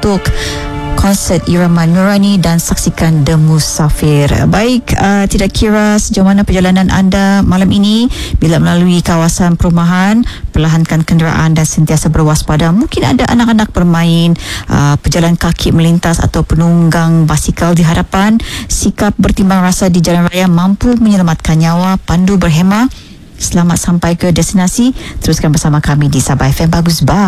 untuk konsert Irama Nurani dan saksikan The Musafir. Baik, tidak kira sejauh mana perjalanan anda malam ini, bila melalui kawasan perumahan, perlahankan kenderaan dan sentiasa berwaspada. Mungkin ada anak-anak bermain, pejalan kaki melintas atau penunggang basikal di hadapan. Sikap bertimbang rasa di jalan raya mampu menyelamatkan nyawa. Pandu berhema. Selamat sampai ke destinasi. Teruskan bersama kami di Sabah FM. Bagus, bye.